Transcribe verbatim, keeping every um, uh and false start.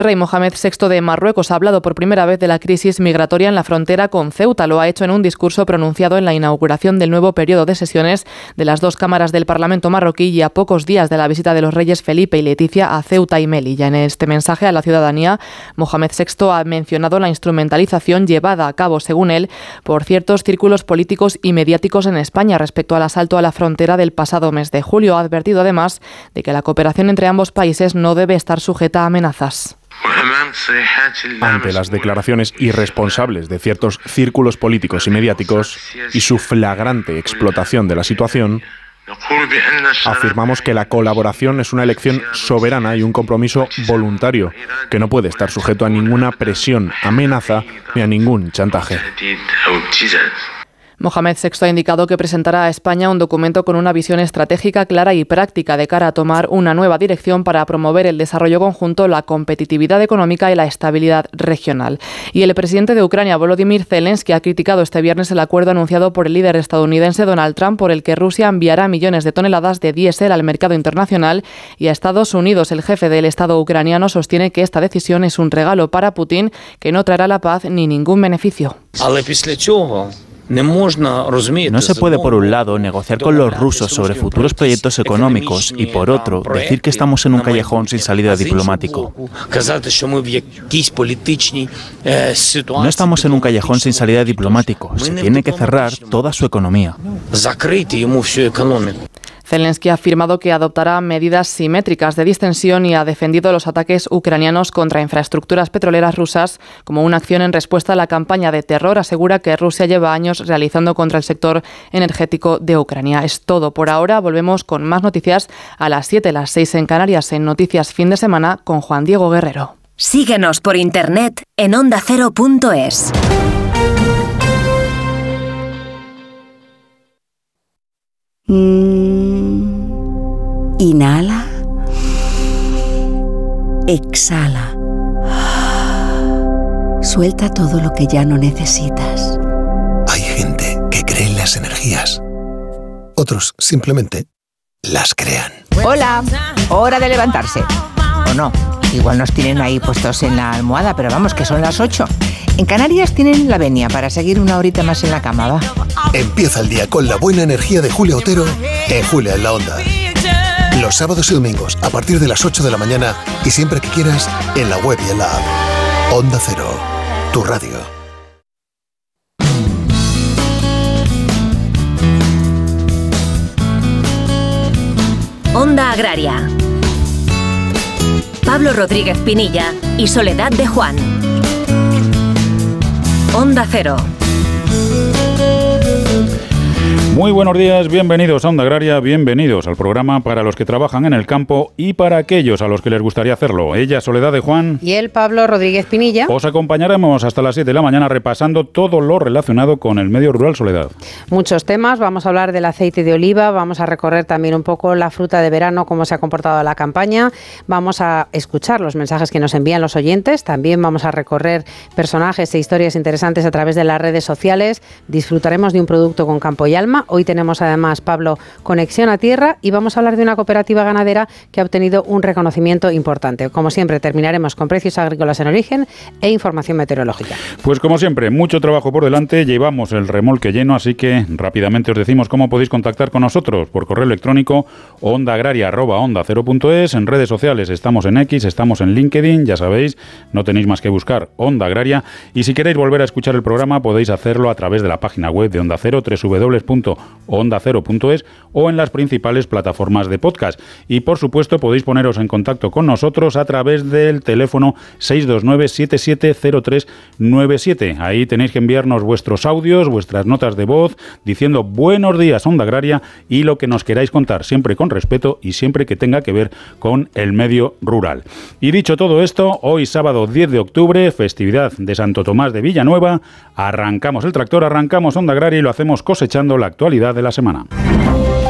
Rey Mohamed sexto de Marruecos ha hablado por primera vez de la crisis migratoria en la frontera con Ceuta. Lo ha hecho en un discurso pronunciado en la inauguración del nuevo periodo de sesiones de las dos cámaras del Parlamento marroquí y a pocos días de la visita de los reyes Felipe y Leticia a Ceuta y Melilla. En este mensaje a la ciudadanía, Mohamed sexto ha mencionado la instrumentalización llevada a cabo, según él, por ciertos círculos políticos y mediáticos en España respecto al asalto a la frontera del pasado mes de julio. Ha advertido además de que la cooperación entre ambos países no debe estar sujeta a amenazas. Ante las declaraciones irresponsables de ciertos círculos políticos y mediáticos y su flagrante explotación de la situación, afirmamos que la colaboración es una elección soberana y un compromiso voluntario que no puede estar sujeto a ninguna presión, amenaza ni a ningún chantaje. Mohamed sexto ha indicado que presentará a España un documento con una visión estratégica clara y práctica de cara a tomar una nueva dirección para promover el desarrollo conjunto, la competitividad económica y la estabilidad regional. Y el presidente de Ucrania, Volodymyr Zelensky, ha criticado este viernes el acuerdo anunciado por el líder estadounidense Donald Trump por el que Rusia enviará millones de toneladas de diésel al mercado internacional y a Estados Unidos. El jefe del Estado ucraniano sostiene que esta decisión es un regalo para Putin que no traerá la paz ni ningún beneficio. No se puede, por un lado, negociar con los rusos sobre futuros proyectos económicos y, por otro, decir que estamos en un callejón sin salida diplomático. No estamos en un callejón sin salida diplomático. Se tiene que cerrar toda su economía. Zelensky ha afirmado que adoptará medidas simétricas de distensión y ha defendido los ataques ucranianos contra infraestructuras petroleras rusas como una acción en respuesta a la campaña de terror. Asegura que Rusia lleva años realizando contra el sector energético de Ucrania. Es todo por ahora. Volvemos con más noticias a las siete, las seis en Canarias, en Noticias Fin de Semana con Juan Diego Guerrero. Síguenos por internet en onda cero punto es. Mm, inhala. Exhala. Suelta todo lo que ya no necesitas. Hay gente que cree en las energías. Otros simplemente las crean. Hola, hora de levantarse. ¿O no? Igual nos tienen ahí puestos en la almohada, pero vamos, que son las ocho. En Canarias tienen la venia para seguir una horita más en la cama, ¿va? Empieza el día con la buena energía de Julia Otero en Julia en la Onda. Los sábados y domingos a partir de las ocho de la mañana y siempre que quieras en la web y en la app. Onda Cero, tu radio. Onda Agraria. Pablo Rodríguez Pinilla y Soledad de Juan. Onda Cero. Muy buenos días, bienvenidos a Onda Agraria, bienvenidos al programa para los que trabajan en el campo y para aquellos a los que les gustaría hacerlo. Ella, Soledad de Juan. Y él, Pablo Rodríguez Pinilla. Os acompañaremos hasta las siete de la mañana repasando todo lo relacionado con el medio rural, Soledad. Muchos temas, vamos a hablar del aceite de oliva, vamos a recorrer también un poco la fruta de verano, cómo se ha comportado la campaña, vamos a escuchar los mensajes que nos envían los oyentes, también vamos a recorrer personajes e historias interesantes a través de las redes sociales, disfrutaremos de un producto con campo y alma. Hoy tenemos además, Pablo, Conexión a Tierra y vamos a hablar de una cooperativa ganadera que ha obtenido un reconocimiento importante. Como siempre, terminaremos con precios agrícolas en origen e información meteorológica. Pues como siempre, mucho trabajo por delante, llevamos el remolque lleno, así que rápidamente os decimos cómo podéis contactar con nosotros por correo electrónico ondaagraria arroba onda cero punto es, en redes sociales estamos en X, estamos en LinkedIn, ya sabéis, no tenéis más que buscar Onda Agraria y si queréis volver a escuchar el programa podéis hacerlo a través de la página web de Onda Cero, doble u doble u doble u punto onda cero punto es o en las principales plataformas de podcast. Y por supuesto podéis poneros en contacto con nosotros a través del teléfono seis dos nueve, siete siete cero tres nueve siete. Ahí tenéis que enviarnos vuestros audios, vuestras notas de voz, diciendo buenos días Onda Agraria y lo que nos queráis contar, siempre con respeto y siempre que tenga que ver con el medio rural. Y dicho todo esto, hoy sábado diez de octubre, festividad de Santo Tomás de Villanueva, arrancamos el tractor, arrancamos Onda Agraria y lo hacemos cosechando la actualidad de la semana.